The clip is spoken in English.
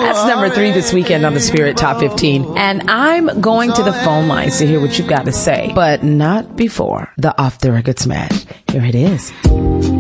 That's number 3 this weekend on the Spirit Top 15. And I'm going to the phone lines to hear what you've got to say, but not before the Off the Record Smash. Here it is.